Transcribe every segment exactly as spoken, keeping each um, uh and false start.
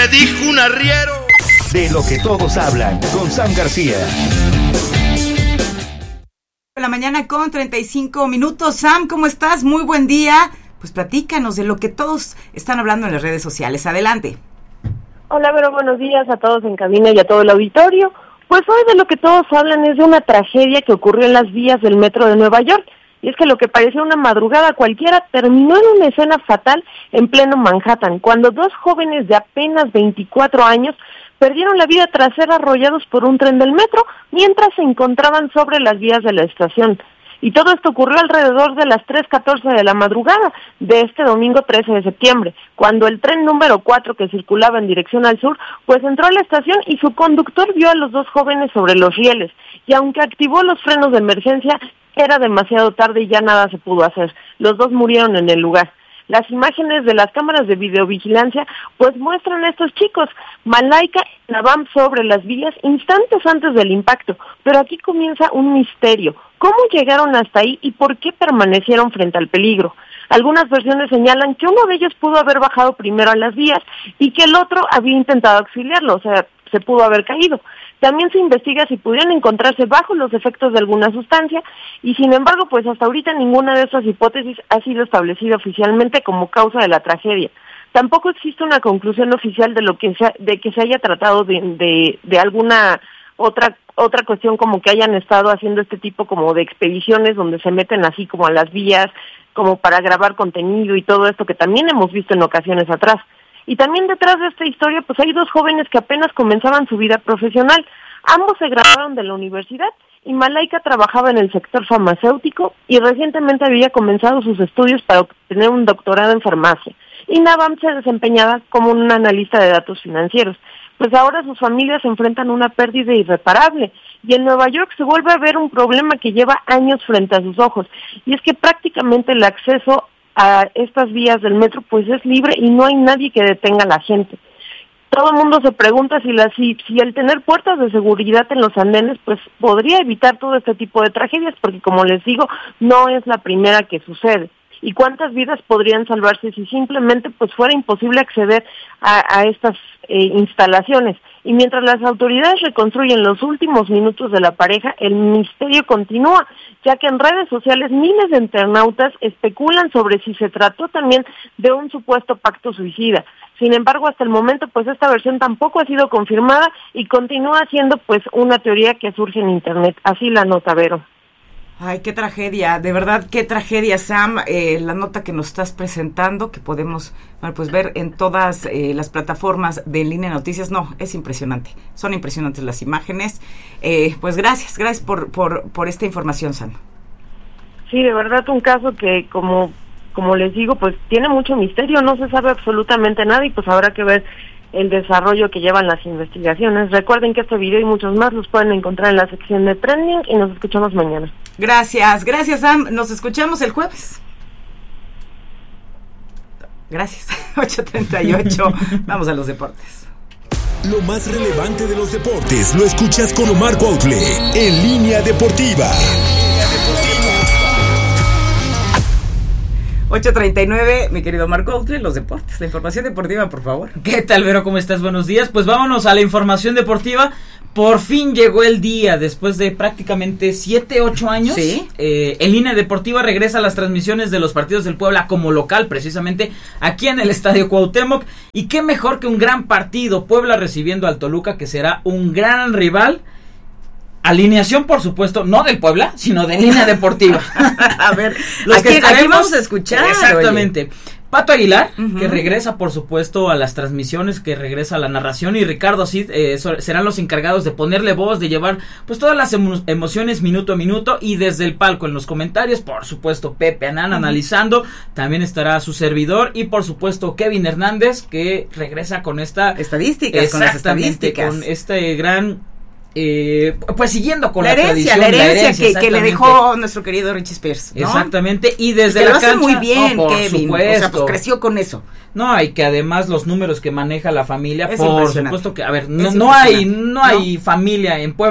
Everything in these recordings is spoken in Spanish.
me dijo un arriero. De lo que todos hablan, con Sam García. La mañana con treinta y cinco minutos. Sam, ¿cómo estás? Muy buen día. Pues platícanos de lo que todos están hablando en las redes sociales. Adelante. Hola, Vero, buenos días a todos en cabina y a todo el auditorio. Pues hoy de lo que todos hablan es de una tragedia que ocurrió en las vías del metro de Nueva York. Y es que lo que parecía una madrugada cualquiera terminó en una escena fatal en pleno Manhattan, cuando dos jóvenes de apenas veinticuatro años perdieron la vida tras ser arrollados por un tren del metro mientras se encontraban sobre las vías de la estación. Y todo esto ocurrió alrededor de las tres catorce de la madrugada de este domingo trece de septiembre, cuando el tren número cuatro que circulaba en dirección al sur, pues entró a la estación y su conductor vio a los dos jóvenes sobre los rieles. Y aunque activó los frenos de emergencia, era demasiado tarde y ya nada se pudo hacer. Los dos murieron en el lugar. Las imágenes de las cámaras de videovigilancia pues muestran a estos chicos, Malaika y Navam, sobre las vías instantes antes del impacto, pero aquí comienza un misterio. ¿Cómo llegaron hasta ahí y por qué permanecieron frente al peligro? Algunas versiones señalan que uno de ellos pudo haber bajado primero a las vías y que el otro había intentado auxiliarlo, o sea, se pudo haber caído. También se investiga si pudieron encontrarse bajo los efectos de alguna sustancia y sin embargo, pues hasta ahorita ninguna de estas hipótesis ha sido establecida oficialmente como causa de la tragedia. Tampoco existe una conclusión oficial de lo que se, de que se haya tratado de, de, de alguna otra otra cuestión, como que hayan estado haciendo este tipo como de expediciones donde se meten así como a las vías, como para grabar contenido y todo esto que también hemos visto en ocasiones atrás. Y también detrás de esta historia pues hay dos jóvenes que apenas comenzaban su vida profesional. Ambos se graduaron de la universidad y Malaika trabajaba en el sector farmacéutico y recientemente había comenzado sus estudios para obtener un doctorado en farmacia. Y Navam se desempeñaba como un analista de datos financieros. Pues ahora sus familias se enfrentan a una pérdida irreparable y en Nueva York se vuelve a ver un problema que lleva años frente a sus ojos. Y es que prácticamente el acceso a estas vías del metro pues es libre y no hay nadie que detenga a la gente. Todo el mundo se pregunta si, la, si, si el tener puertas de seguridad en los andenes pues podría evitar todo este tipo de tragedias, porque como les digo, no es la primera que sucede. ¿Y cuántas vidas podrían salvarse si simplemente pues fuera imposible acceder a, a estas eh, instalaciones? Y mientras las autoridades reconstruyen los últimos minutos de la pareja, el misterio continúa, ya que en redes sociales miles de internautas especulan sobre si se trató también de un supuesto pacto suicida. Sin embargo, hasta el momento, pues esta versión tampoco ha sido confirmada y continúa siendo pues una teoría que surge en internet. Así la nota, Vero. Ay, qué tragedia, de verdad, qué tragedia, Sam. Eh, la nota que nos estás presentando, que podemos bueno, pues ver en todas eh, las plataformas de En Línea Noticias, no, es impresionante, son impresionantes las imágenes. Eh, pues gracias, gracias por, por, por esta información, Sam. Sí, de verdad, un caso que, como, como les digo, pues tiene mucho misterio, no se sabe absolutamente nada y pues habrá que ver el desarrollo que llevan las investigaciones. Recuerden que este video y muchos más los pueden encontrar en la sección de Trending y nos escuchamos mañana. Gracias, gracias, Sam. Nos escuchamos el jueves. Gracias. ocho treinta y ocho. Vamos a los deportes. Lo más relevante de los deportes lo escuchas con Omar Cuautle en Línea Deportiva. ocho treinta y nueve, mi querido Marco Outre, los deportes, la información deportiva, por favor. ¿Qué tal, Vero? ¿Cómo estás? Buenos días. Pues vámonos a la información deportiva. Por fin llegó el día, después de prácticamente siete, ocho años. Sí. Eh, en Línea Deportiva regresa a las transmisiones de los partidos del Puebla como local, precisamente aquí en el Estadio Cuauhtémoc. Y qué mejor que un gran partido, Puebla recibiendo al Toluca, que será un gran rival. Alineación, por supuesto, no del Puebla, sino de Línea Deportiva. A ver, los aquí, que estaremos, aquí vamos a escuchar. Exactamente. Oye. Pato Aguilar, uh-huh. que regresa, por supuesto, a las transmisiones, que regresa a la narración, y Ricardo Cid eh, so, serán los encargados de ponerle voz, de llevar pues todas las emo- emociones minuto a minuto, y desde el palco, en los comentarios, por supuesto, Pepe Anán uh-huh. analizando, también estará su servidor, y por supuesto, Kevin Hernández, que regresa con esta... Estadísticas, con las estadísticas. Con este gran... Eh, pues siguiendo con la, la herencia, tradición, la herencia, la herencia que, que le dejó nuestro querido Richie Spears, ¿no? Exactamente, y desde que la lo hace cancha, muy bien, oh, por Kevin, supuesto. o sea, pues creció con eso. No, y que además los números que maneja la familia, es por supuesto que, a ver, no, es no hay, no hay ¿no? familia en Puebla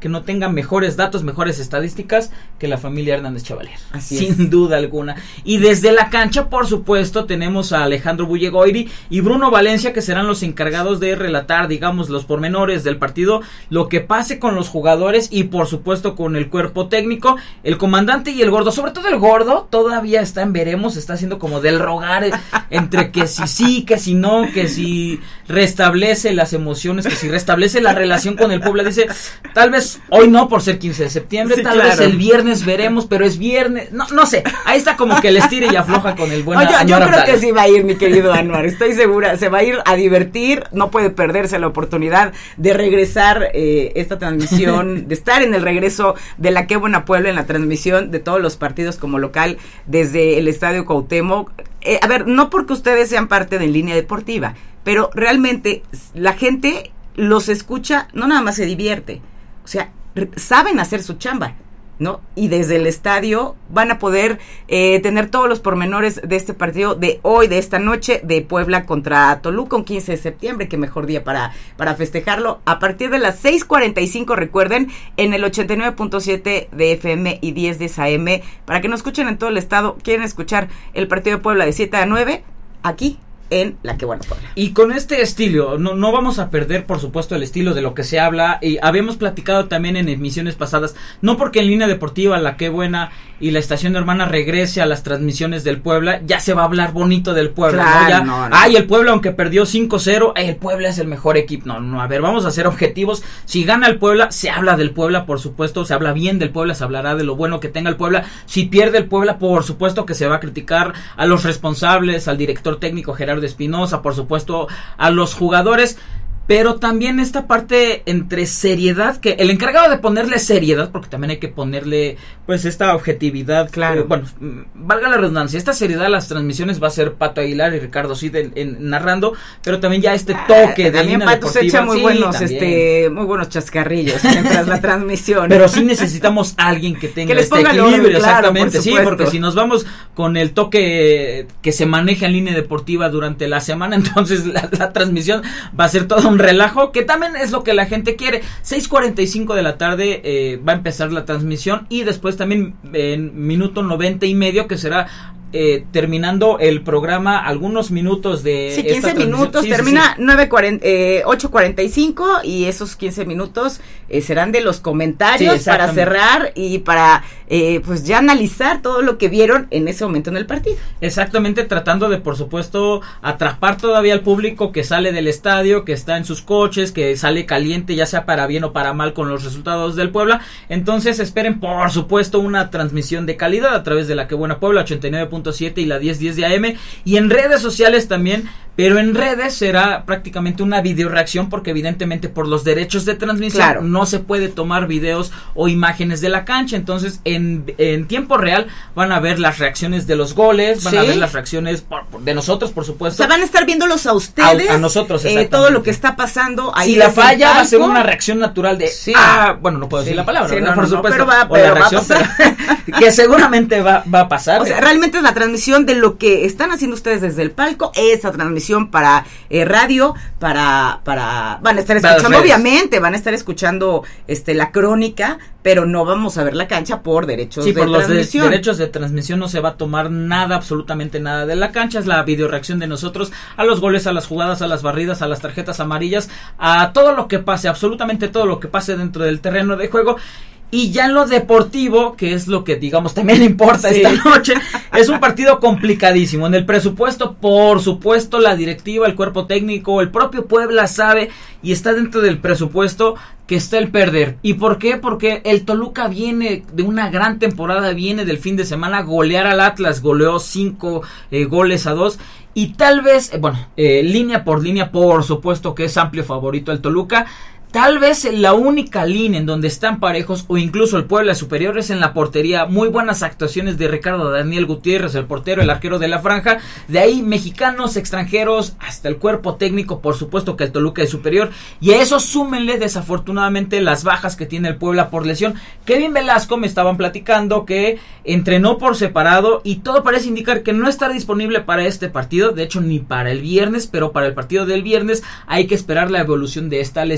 que no tenga mejores datos, mejores estadísticas que la familia Hernández Chavalier. Así sin es. duda alguna. Y desde la cancha, por supuesto, tenemos a Alejandro Bullegoiri y Bruno Valencia, que serán los encargados de relatar, digamos, los pormenores del partido, lo que pase con los jugadores y, por supuesto, con el cuerpo técnico, el comandante y el gordo. Sobre todo el gordo, todavía está en veremos, está haciendo como del rogar entre que si sí, que si no, que si restablece las emociones, que si restablece la relación con el Puebla. Dice, tal vez hoy no por ser quince de septiembre, sí, tal claro. vez el viernes veremos, pero es viernes, no no sé, ahí está como que le estira y afloja con el buen Oye, Anuar yo creo Abdala. que sí va a ir mi querido Anuar, estoy segura, se va a ir a divertir, no puede perderse la oportunidad de regresar eh, esta transmisión, de estar en el regreso de la Qué Buena Puebla, en la transmisión de todos los partidos como local desde el Estadio Cuauhtémoc. Eh, a ver, no porque ustedes sean parte de En Línea Deportiva, pero realmente la gente los escucha, no nada más se divierte, o sea, r- saben hacer su chamba, ¿no? Y desde el estadio van a poder eh, tener todos los pormenores de este partido de hoy, de esta noche, de Puebla contra Toluca, un quince de septiembre, qué mejor día para, para festejarlo, a partir de las seis cuarenta y cinco, recuerden, en el ochenta y nueve punto siete de F M y diez de A M, para que nos escuchen en todo el estado. ¿Quieren escuchar el partido de Puebla de siete a nueve? Aquí, en la Qué Buena Puebla. Y con este estilo, no, no vamos a perder, por supuesto, el estilo de lo que se habla, y habíamos platicado también en emisiones pasadas, no porque En Línea Deportiva, la Qué Buena y la estación hermana regrese a las transmisiones del Puebla, ya se va a hablar bonito del Puebla, claro, ¿no? Ya, no, no. ay, el Puebla aunque perdió cinco cero, ay, el Puebla es el mejor equipo. No, no, a ver, vamos a ser objetivos. Si gana el Puebla, se habla del Puebla, por supuesto, se habla bien del Puebla, se hablará de lo bueno que tenga el Puebla. Si pierde el Puebla, por supuesto que se va a criticar a los responsables, al director técnico Gerardo Espinosa, por supuesto a los jugadores, pero también esta parte entre seriedad, que el encargado de ponerle seriedad, porque también hay que ponerle pues esta objetividad, claro, eh, bueno, valga la redundancia, esta seriedad a las transmisiones va a ser Pato Aguilar y Ricardo Cid en, en, narrando, pero también ya este toque ah, de también Línea Pato Deportiva, se echa muy sí, buenos también. este muy buenos chascarrillos mientras la transmisión, pero sí necesitamos a alguien que tenga que les este ponga equilibrio, orden, claro, exactamente, por sí, porque si nos vamos con el toque que se maneja en Línea Deportiva durante la semana, entonces la, la transmisión va a ser todo un relajo, que también es lo que la gente quiere. Seis cuarenta y cinco de la tarde eh, va a empezar la transmisión, y después también en minuto noventa y medio, que será Eh, terminando el programa, algunos minutos de sí, quince minutos, sí, termina sí, sí. Eh, ocho cuarenta y cinco, y esos quince minutos eh, serán de los comentarios sí, para cerrar y para eh, pues ya analizar todo lo que vieron en ese momento en el partido. Exactamente, tratando de, por supuesto, atrapar todavía al público que sale del estadio, que está en sus coches, que sale caliente, ya sea para bien o para mal con los resultados del Puebla. Entonces esperen, por supuesto, una transmisión de calidad a través de la Qué Buena Puebla, ochenta y nueve punto siete y la diez diez de A M, y en redes sociales también, pero en redes será prácticamente una video reacción, porque evidentemente por los derechos de transmisión claro, no se puede tomar videos o imágenes de la cancha. Entonces en, en tiempo real van a ver las reacciones de los goles, van ¿sí? a ver las reacciones por, por, de nosotros, por supuesto. O sea, van a estar viéndolos a ustedes, a, a nosotros, eh, todo lo que está pasando ahí. Si la falla va a ser una reacción natural de sí. ah, bueno, no puedo sí. decir la palabra, sí, ¿verdad? no, por no, supuesto, pero va, o pero la reacción, va a pasar. Pero, que seguramente va, va a pasar. O sea, realmente es la transmisión de lo que están haciendo ustedes desde el palco, esa transmisión para eh, radio, para, para, van a estar escuchando, obviamente, van a estar escuchando este la crónica, pero no vamos a ver la cancha por derechos sí, de por transmisión. los de, derechos de transmisión no se va a tomar nada, absolutamente nada de la cancha, es la videoreacción de nosotros a los goles, a las jugadas, a las barridas, a las tarjetas amarillas, a todo lo que pase, absolutamente todo lo que pase dentro del terreno de juego. Y ya en lo deportivo, que es lo que digamos también importa sí. esta noche, es un partido complicadísimo. En el presupuesto, por supuesto, la directiva, el cuerpo técnico, el propio Puebla sabe y está dentro del presupuesto que está el perder. ¿Y por qué? Porque el Toluca viene de una gran temporada, viene del fin de semana golear al Atlas, goleó cinco eh, goles a dos. Y tal vez, eh, bueno, eh, línea por línea, por supuesto que es amplio favorito el Toluca. Tal vez la única línea en donde están parejos, o incluso el Puebla superior, es en la portería. Muy buenas actuaciones de Ricardo Daniel Gutiérrez, el portero, el arquero de la franja. De ahí mexicanos, extranjeros, hasta el cuerpo técnico, por supuesto que el Toluca es superior. Y a eso súmenle desafortunadamente las bajas que tiene el Puebla por lesión. Kevin Velasco, me estaban platicando que entrenó por separado y todo parece indicar que no estará disponible para este partido. De hecho, ni para el viernes, pero para el partido del viernes hay que esperar la evolución de esta lesión. La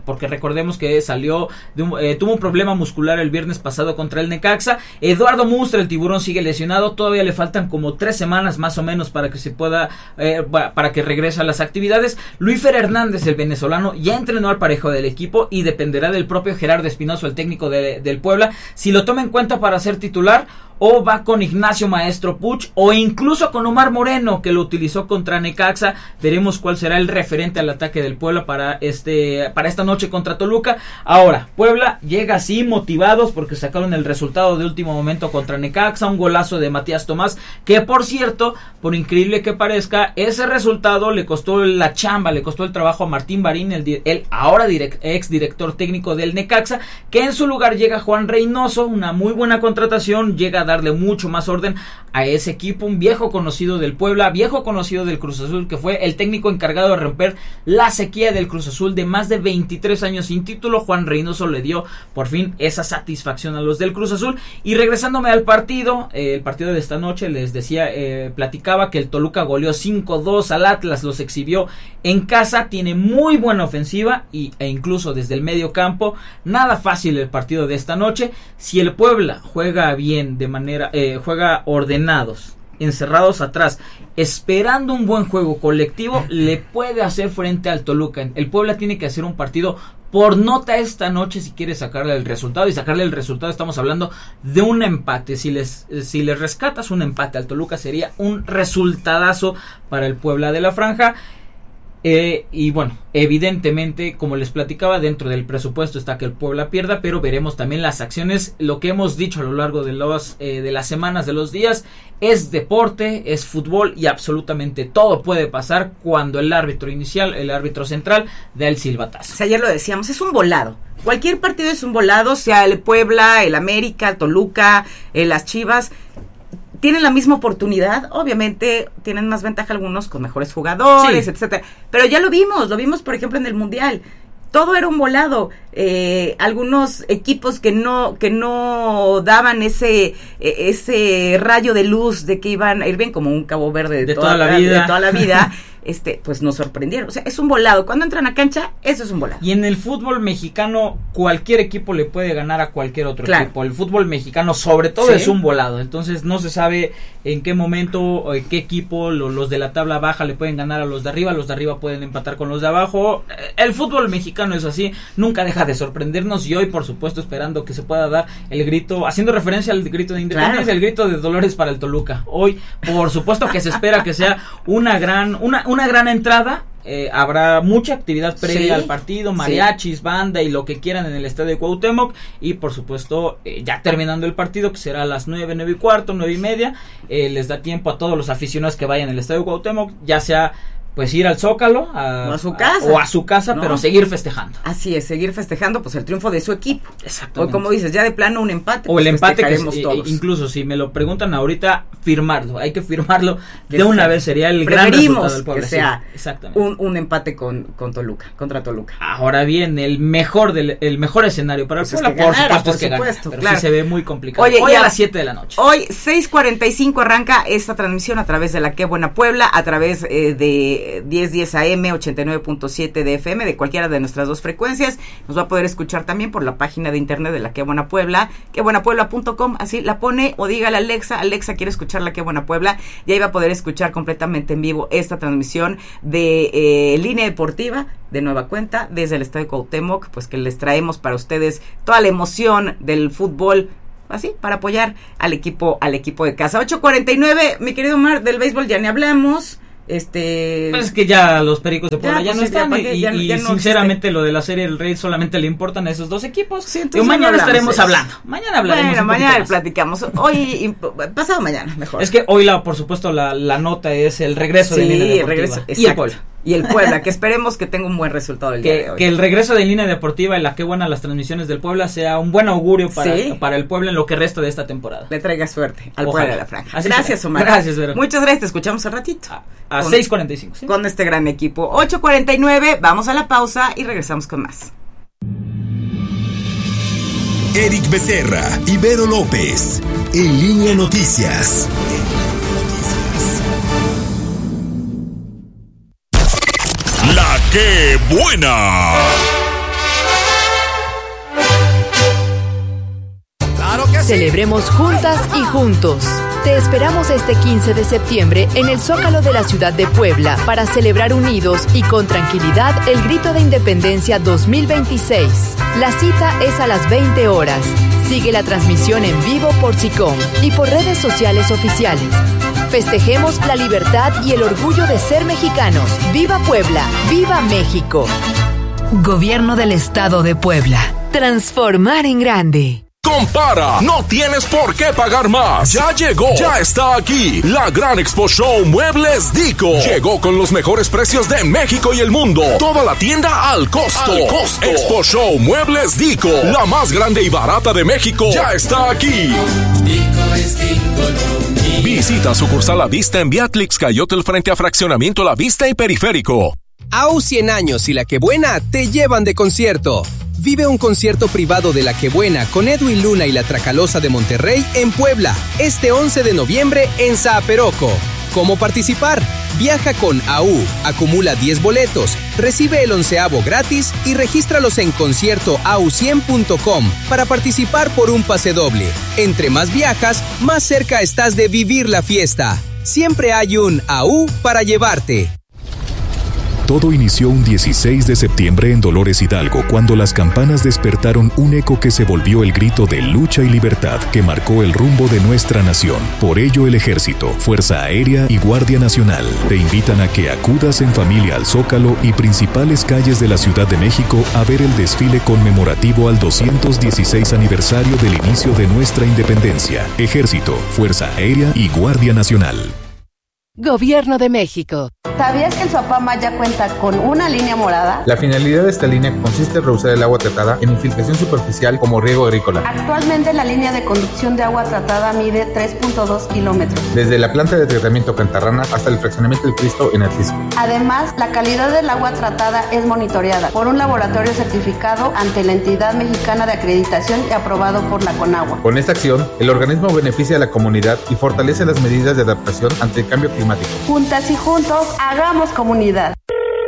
porque recordemos que salió, de un, eh, tuvo un problema muscular el viernes pasado contra el Necaxa. Eduardo Mustra, el tiburón, sigue lesionado, todavía le faltan como tres semanas más o menos para que se pueda, eh, para que regrese a las actividades. Luífer Hernández, el venezolano, ya entrenó al parejo del equipo y dependerá del propio Gerardo Espinoso, el técnico de, del Puebla, si lo toma en cuenta para ser titular o va con Ignacio Maestro Puch o incluso con Omar Moreno, que lo utilizó contra Necaxa. Veremos cuál será el referente al ataque del Puebla para este para esta noche contra Toluca. Ahora, Puebla llega así motivados porque sacaron el resultado de último momento contra Necaxa, un golazo de Matías Tomás, que por cierto, por increíble que parezca, ese resultado le costó la chamba, le costó el trabajo a Martín Barín, el, el ahora direct, ex director técnico del Necaxa, que en su lugar llega Juan Reynoso, una muy buena contratación, llega a darle mucho más orden a ese equipo, un viejo conocido del Puebla, viejo conocido del Cruz Azul, que fue el técnico encargado de romper la sequía del Cruz Azul de más de veintitrés años sin título. Juan Reynoso le dio por fin esa satisfacción a los del Cruz Azul. Y regresándome al partido, eh, el partido de esta noche, les decía, eh, platicaba que el Toluca goleó cinco dos al Atlas, los exhibió en casa, tiene muy buena ofensiva y, e incluso desde el medio campo, nada fácil el partido de esta noche. Si el Puebla juega bien, de manera, eh, juega ordenados, encerrados atrás, esperando un buen juego colectivo, le puede hacer frente al Toluca. El Puebla tiene que hacer un partido por nota esta noche si quiere sacarle el resultado, y sacarle el resultado estamos hablando de un empate. Si les, si les rescatas un empate al Toluca sería un resultadazo para el Puebla de la Franja. Eh, y bueno, evidentemente, como les platicaba, dentro del presupuesto está que el Puebla pierda, pero veremos también las acciones. Lo que hemos dicho a lo largo de, los, eh, de las semanas, de los días, es deporte, es fútbol y absolutamente todo puede pasar cuando el árbitro inicial, el árbitro central, da el silbatazo. O sea, ayer lo decíamos, es un volado. Cualquier partido es un volado, sea el Puebla, el América, el Toluca, eh, las Chivas. Tienen la misma oportunidad, obviamente tienen más ventaja algunos con mejores jugadores, sí, etcétera. Pero ya lo vimos, lo vimos por ejemplo en el Mundial. Todo era un volado. Eh, algunos equipos que no que no daban ese ese rayo de luz de que iban a ir bien, como un Cabo Verde de, de toda, toda la vida, de toda la vida. Este, pues nos sorprendieron. O sea, es un volado. Cuando entran a cancha, eso es un volado. Y en el fútbol mexicano, cualquier equipo le puede ganar a cualquier otro claro. equipo. El fútbol mexicano, sobre todo, sí, es un volado. Entonces, no se sabe en qué momento o en qué equipo lo, los de la tabla baja le pueden ganar a los de arriba. Los de arriba pueden empatar con los de abajo. El fútbol mexicano es así. Nunca deja de sorprendernos. Y hoy, por supuesto, esperando que se pueda dar el grito, haciendo referencia al grito de independencia, claro, el grito de Dolores para el Toluca. Hoy, por supuesto, que se espera que sea una gran, una, una gran entrada. Eh, habrá mucha actividad previa sí, al partido, mariachis, sí, banda y lo que quieran en el estadio de Cuauhtémoc, y por supuesto eh, ya terminando el partido, que será a las nueve, nueve y cuarto, nueve y media, eh, les da tiempo a todos los aficionados que vayan al estadio de Cuauhtémoc, ya sea pues ir al Zócalo a, o a su casa, a, o a su casa, ¿no? Pero seguir festejando. Así es, seguir festejando pues el triunfo de su equipo. Exactamente. O como dices, ya de plano un empate. O pues el empate que es, todos. Incluso si me lo preguntan ahorita, firmarlo. Hay que firmarlo de una sea, vez, sería el gran resultado del Puebla. Que sea sí, exactamente. Un, un empate con, con Toluca, contra Toluca. Ahora bien, el mejor del el mejor escenario para el pues Puebla, es por supuesto, por es que supuesto, gana, pero claro. sí se ve muy complicado. Oye, hoy a las siete de la noche. Hoy seis cuarenta y cinco arranca esta transmisión a través de la Qué Buena Puebla, a través eh, de diez diez A M, ochenta y nueve punto siete de F M, de cualquiera de nuestras dos frecuencias. Nos va a poder escuchar también por la página de internet de la Qué Buena Puebla, qué buena puebla punto com, así la pone, o dígale a Alexa, Alexa quiere escuchar la Qué Buena Puebla, y ahí va a poder escuchar completamente en vivo esta transmisión de eh, Línea Deportiva, de nueva cuenta, desde el estadio Cuauhtémoc, pues que les traemos para ustedes toda la emoción del fútbol, así, para apoyar al equipo, al equipo de casa. ocho cuarenta y nueve, mi querido Omar, del béisbol ya ni hablamos. Este pues es que ya los Pericos de Puebla ya, ya pues no están, y, ya, y ya no sinceramente existe. Lo de la Serie del Rey solamente le importan a esos dos equipos. Sí, y mañana no estaremos hablando. Mañana hablaremos. Bueno, mañana platicamos. Hoy, pasado mañana, mejor. Es que hoy, la por supuesto, la, la nota es el regreso sí, de Línea Deportiva. Regreso, y el Puebla. Y el Puebla, que esperemos que tenga un buen resultado el que, día de hoy. Que el regreso de Línea Deportiva y la Qué Buena las transmisiones del Puebla sea un buen augurio para, ¿sí? para el Puebla en lo que resta de esta temporada. Le traiga suerte al Ojalá. Puebla de la Franja. Así gracias, será. Omar. Gracias, Vero. Muchas gracias, te escuchamos al ratito. A, a seis cuarenta y cinco. ¿Sí? Con este gran equipo. ocho cuarenta y nueve, vamos a la pausa y regresamos con más. Eric Becerra y Vero López, en Línea Noticias. ¡La Qué Buena! Celebremos juntas y juntos. Te esperamos este quince de septiembre en el Zócalo de la ciudad de Puebla para celebrar unidos y con tranquilidad el Grito de Independencia dos mil veintiséis. La cita es a las veinte horas. Sigue la transmisión en vivo por SICOM y por redes sociales oficiales. Festejemos la libertad y el orgullo de ser mexicanos. ¡Viva Puebla! ¡Viva México! Gobierno del Estado de Puebla. Transformar en grande. Compara, no tienes por qué pagar más. Ya llegó, ya está aquí. La Gran Expo Show Muebles Dico. Llegó con los mejores precios de México y el mundo. Toda la tienda al costo. Al costo. Expo Show Muebles Dico, la más grande y barata de México. Ya está aquí. Dico es Dico. Visita sucursal La Vista en Beatrix Cayotel frente a Fraccionamiento La Vista y Periférico. A U cien años y La Que Buena te llevan de concierto. Vive un concierto privado de La Que Buena con Edwin Luna y La Tracalosa de Monterrey en Puebla, este once de noviembre en Zaperoco. ¿Cómo participar? Viaja con A U, acumula diez boletos, recibe el onceavo gratis y regístralos en concierto a u cien punto com para participar por un pase doble. Entre más viajas, más cerca estás de vivir la fiesta. Siempre hay un A U para llevarte. Todo inició un dieciséis de septiembre en Dolores Hidalgo, cuando las campanas despertaron un eco que se volvió el grito de lucha y libertad que marcó el rumbo de nuestra nación. Por ello, el Ejército, Fuerza Aérea y Guardia Nacional te invitan a que acudas en familia al Zócalo y principales calles de la Ciudad de México a ver el desfile conmemorativo al doscientos dieciséis aniversario del inicio de nuestra independencia. Ejército, Fuerza Aérea y Guardia Nacional. Gobierno de México. ¿Sabías que el Suapama ya cuenta con una línea morada? La finalidad de esta línea consiste en reusar el agua tratada en infiltración superficial como riego agrícola. Actualmente la línea de conducción de agua tratada mide tres punto dos kilómetros. Desde la planta de tratamiento Cantarrana hasta el fraccionamiento del Cristo en Atlisco. Además, la calidad del agua tratada es monitoreada por un laboratorio certificado ante la entidad mexicana de acreditación y aprobado por la Conagua. Con esta acción, el organismo beneficia a la comunidad y fortalece las medidas de adaptación ante el cambio climático. Juntas y juntos, hagamos comunidad.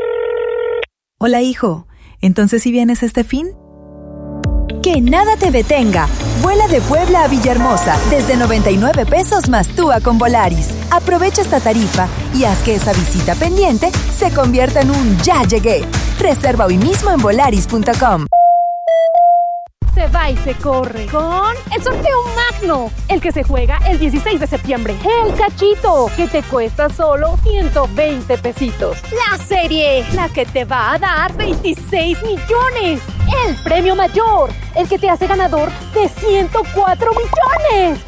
Hola, hijo. ¿Entonces si vienes este fin? Que nada te detenga. Vuela de Puebla a Villahermosa desde noventa y nueve pesos más TUA con Volaris. Aprovecha esta tarifa y haz que esa visita pendiente se convierta en un ya llegué. Reserva hoy mismo en volaris punto com. Se va y se corre con el sorteo magno, el que se juega el dieciséis de septiembre. El cachito, que te cuesta solo ciento veinte pesitos. La serie, la que te va a dar veintiséis millones. El premio mayor, el que te hace ganador de ciento cuatro millones.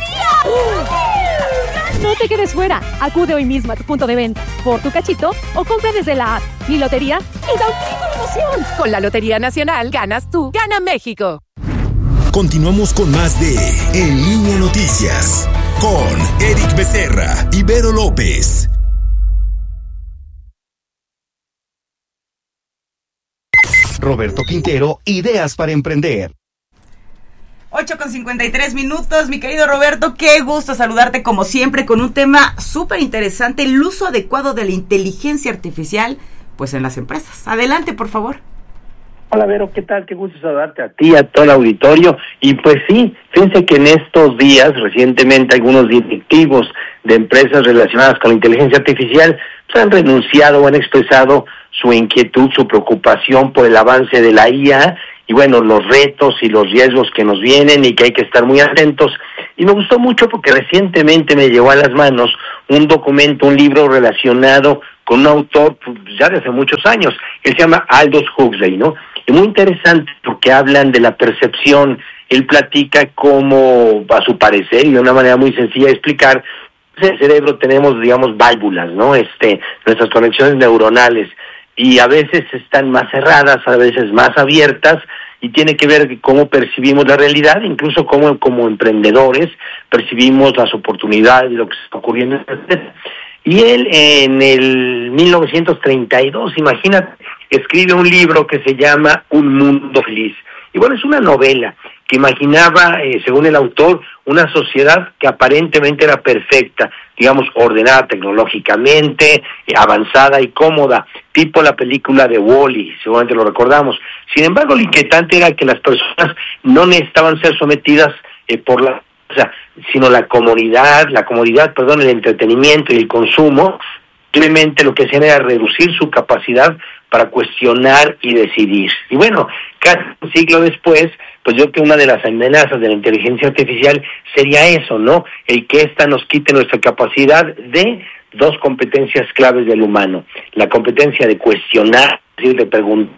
¡Lotería! No te quedes fuera. Acude hoy mismo a tu punto de venta por tu cachito o compra desde la app Mi Lotería y da un grito de emoción. Con la Lotería Nacional ganas tú, gana México. Continuamos con más de En Línea Noticias con Eric Becerra y Vero López. Roberto Quintero, ideas para emprender. ocho con cincuenta y tres minutos, mi querido Roberto, qué gusto saludarte como siempre con un tema súper interesante, el uso adecuado de la inteligencia artificial, pues en las empresas. Adelante, por favor. Hola, Vero, ¿qué tal? Qué gusto saludarte a ti, a todo el auditorio. Y pues sí, fíjense que en estos días, recientemente, algunos directivos de empresas relacionadas con la inteligencia artificial pues, han renunciado o han expresado su inquietud, su preocupación por el avance de la I A y bueno, los retos y los riesgos que nos vienen y que hay que estar muy atentos. Y me gustó mucho porque recientemente me llegó a las manos un documento, un libro relacionado con un autor pues, ya de hace muchos años, que se llama Aldous Huxley, ¿no? Y muy interesante porque hablan de la percepción, él platica cómo, a su parecer, y de una manera muy sencilla de explicar, en el cerebro tenemos, digamos, válvulas, ¿no? Este, nuestras conexiones neuronales, y a veces están más cerradas, a veces más abiertas, y tiene que ver cómo percibimos la realidad, incluso cómo como emprendedores percibimos las oportunidades y lo que está ocurriendo en el planeta. Y él en el mil novecientos treinta y dos, imagínate, escribe un libro que se llama Un Mundo Feliz. Y bueno, es una novela que imaginaba, eh, según el autor, una sociedad que aparentemente era perfecta, digamos, ordenada tecnológicamente, eh, avanzada y cómoda, tipo la película de Wall-E, seguramente lo recordamos. Sin embargo, lo inquietante era que las personas no necesitaban ser sometidas eh, por la sino la comodidad, la comodidad, perdón, el entretenimiento y el consumo, simplemente lo que hacían era reducir su capacidad para cuestionar y decidir. Y bueno, casi un siglo después, pues yo creo que una de las amenazas de la inteligencia artificial sería eso, ¿no? El que ésta nos quite nuestra capacidad de dos competencias claves del humano. La competencia de cuestionar, es decir, de preguntar.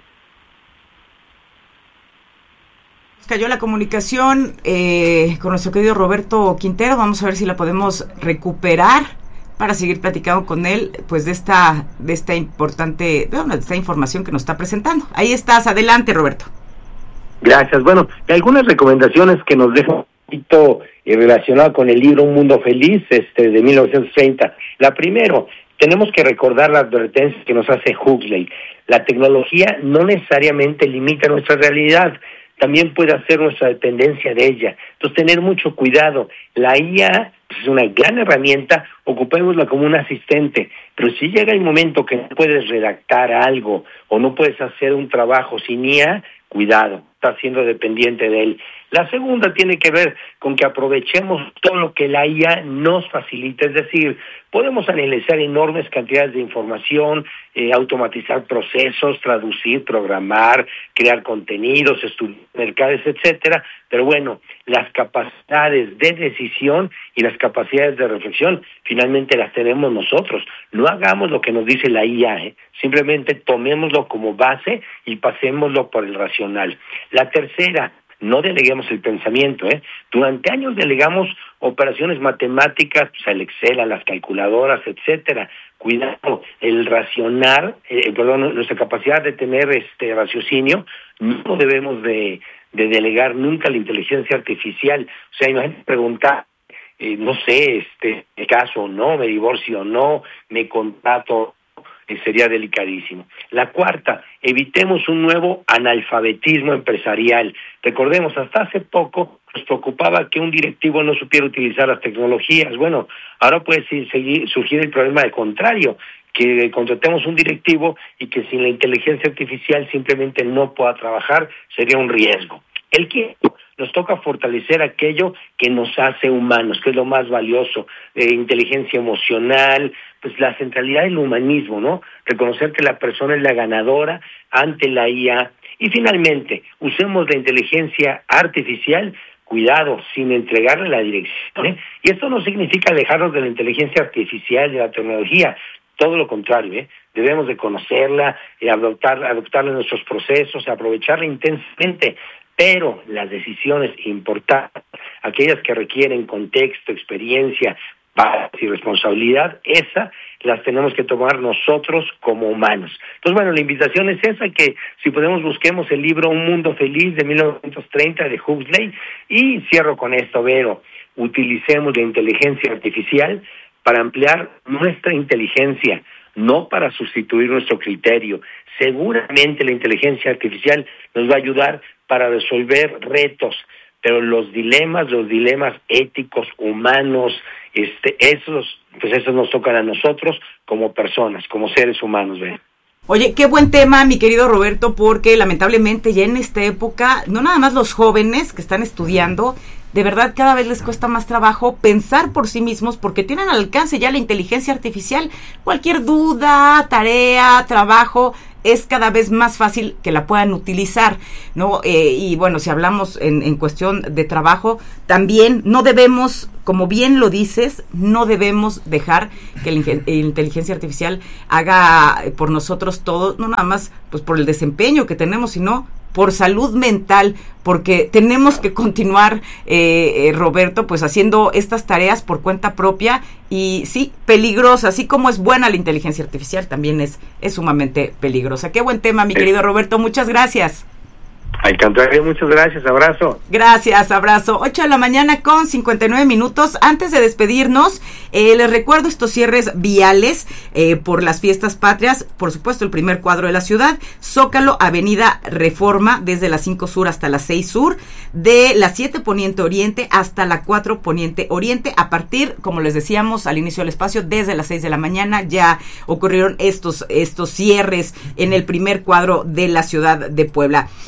Cayó la comunicación eh, con nuestro querido Roberto Quintero. Vamos a ver si la podemos recuperar para seguir platicando con él, pues de esta, de esta importante, bueno, de esta información que nos está presentando. Ahí estás, adelante, Roberto. Gracias. Bueno, algunas recomendaciones que nos dejan un poquito eh, relacionado con el libro Un Mundo Feliz, este, de mil novecientos treinta. La primero, tenemos que recordar la advertencia que nos hace Huxley. La tecnología no necesariamente limita nuestra realidad, también puede hacer nuestra dependencia de ella. Entonces, tener mucho cuidado. La I A es una gran herramienta, ocupémosla como un asistente, pero si llega el momento que no puedes redactar algo o no puedes hacer un trabajo sin I A, cuidado, estás siendo dependiente de él. La segunda tiene que ver con que aprovechemos todo lo que la I A nos facilita, es decir, podemos analizar enormes cantidades de información, eh, automatizar procesos, traducir, programar, crear contenidos, estudiar mercados, etcétera, pero bueno, las capacidades de decisión y las capacidades de reflexión finalmente las tenemos nosotros. No hagamos lo que nos dice la I A, ¿eh? Simplemente tomémoslo como base y pasémoslo por el racional. La tercera, no deleguemos el pensamiento, ¿eh? Durante años delegamos operaciones matemáticas, pues al Excel, a las calculadoras, etcétera. Cuidado, el racionar, eh, perdón, nuestra capacidad de tener este raciocinio, no debemos de, de delegar nunca la inteligencia artificial. O sea, imagínate preguntar, eh, no sé, este, me caso o no, me divorcio o no, me contrato, eh, sería delicadísimo. La cuarta, evitemos un nuevo analfabetismo empresarial. Recordemos, hasta hace poco nos preocupaba que un directivo no supiera utilizar las tecnologías. Bueno, ahora puede seguir, surgir el problema de contrario, que contratemos un directivo y que sin la inteligencia artificial simplemente no pueda trabajar, sería un riesgo. El quinto, nos toca fortalecer aquello que nos hace humanos, que es lo más valioso, eh, inteligencia emocional, pues la centralidad del humanismo, ¿no? Reconocer que la persona es la ganadora ante la I A. Y finalmente, usemos la inteligencia artificial, cuidado, sin entregarle la dirección, ¿eh? Y esto no significa alejarnos de la inteligencia artificial, de la tecnología, todo lo contrario, ¿eh? Debemos de conocerla, eh, adoptar, adoptarla en nuestros procesos, aprovecharla intensamente, pero las decisiones importantes, aquellas que requieren contexto, experiencia, paz y responsabilidad, esa las tenemos que tomar nosotros como humanos. Entonces, bueno, la invitación es esa, que si podemos busquemos el libro Un Mundo Feliz de mil novecientos treinta de Huxley, y cierro con esto, Vero, utilicemos la inteligencia artificial para ampliar nuestra inteligencia, no para sustituir nuestro criterio. Seguramente la inteligencia artificial nos va a ayudar para resolver retos, pero los dilemas, los dilemas éticos, humanos, este, esos, pues esos nos tocan a nosotros como personas, como seres humanos, ¿ven? Oye, qué buen tema, mi querido Roberto, porque lamentablemente ya en esta época, no nada más los jóvenes que están estudiando, de verdad cada vez les cuesta más trabajo pensar por sí mismos, porque tienen al alcance ya la inteligencia artificial. Cualquier duda, tarea, trabajo, es cada vez más fácil que la puedan utilizar, ¿no? Eh, y bueno, si hablamos en, en cuestión de trabajo, también no debemos, como bien lo dices, no debemos dejar que la, la inteligencia artificial haga por nosotros todo, no nada más pues por el desempeño que tenemos, sino por salud mental, porque tenemos que continuar, eh, eh, Roberto, pues haciendo estas tareas por cuenta propia, y sí, peligrosa, así como es buena la inteligencia artificial, también es, es sumamente peligrosa. Qué buen tema, mi querido Roberto, muchas gracias. Al contrario, muchas gracias, abrazo. Gracias, abrazo. ocho de la mañana con cincuenta y nueve minutos. Antes de despedirnos, eh, les recuerdo estos cierres viales eh, por las fiestas patrias. Por supuesto, el primer cuadro de la ciudad, Zócalo, Avenida Reforma, desde las cinco Sur hasta las seis Sur, de las siete Poniente Oriente hasta la cuatro Poniente Oriente. A partir, como les decíamos al inicio del espacio, desde las seis de la mañana ya ocurrieron estos, estos cierres en el primer cuadro de la ciudad de Puebla. Eh, vía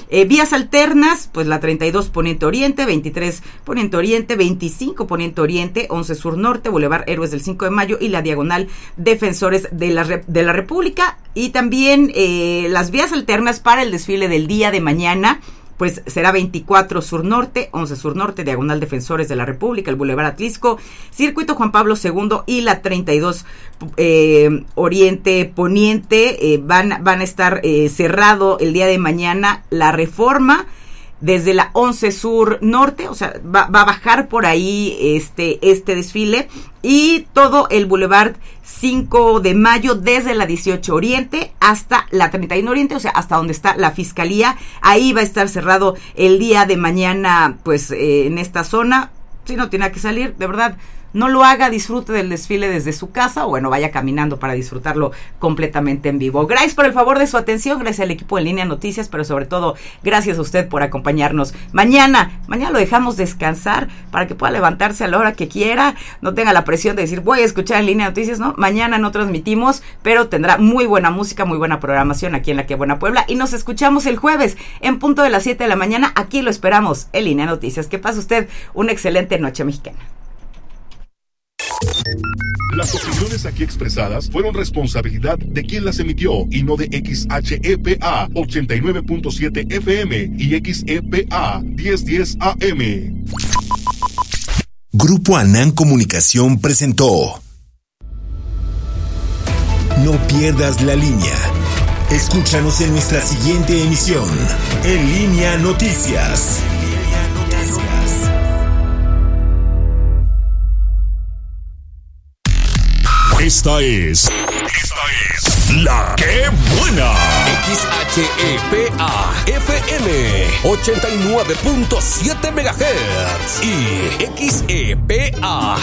vías alternas, pues la treinta y dos Poniente Oriente, veintitrés Poniente Oriente, veinticinco Poniente Oriente, once Sur Norte, Boulevard Héroes del cinco de mayo y la diagonal Defensores de la, de la República. Y también eh, las vías alternas para el desfile del día de mañana, pues será veinticuatro Sur Norte, once Sur Norte, diagonal Defensores de la República, el Boulevard Atlisco, Circuito Juan Pablo segundo y la treinta y dos eh, Oriente Poniente. Eh, van, van a estar eh, cerrado el día de mañana la Reforma desde la once Sur Norte, o sea, va, va a bajar por ahí este, este desfile, y todo el Boulevard cinco de mayo desde la dieciocho Oriente hasta la treinta y uno Oriente, o sea, hasta donde está la Fiscalía. Ahí va a estar cerrado el día de mañana, pues, eh, en esta zona. Si no tiene que salir, de verdad, no lo haga, disfrute del desfile desde su casa, o bueno, vaya caminando para disfrutarlo completamente en vivo. Gracias por el favor de su atención, gracias al equipo de Línea Noticias, pero sobre todo, gracias a usted por acompañarnos. Mañana, mañana lo dejamos descansar para que pueda levantarse a la hora que quiera, no tenga la presión de decir, voy a escuchar en Línea Noticias, ¿no? Mañana no transmitimos, pero tendrá muy buena música, muy buena programación aquí en La Que Buena Puebla, y nos escuchamos el jueves en punto de las siete de la mañana, aquí lo esperamos en Línea Noticias. Que pase usted una excelente noche mexicana. Las opiniones aquí expresadas fueron responsabilidad de quien las emitió y no de X H E P A ochenta y nueve punto siete F M y X E P A diez diez A M. Grupo Anán Comunicación presentó No pierdas la línea. Escúchanos en nuestra siguiente emisión, En Línea Noticias. Esta es. Esta es. La Que Buena. X H E P A F M ochenta y nueve punto siete megahertz y X E P A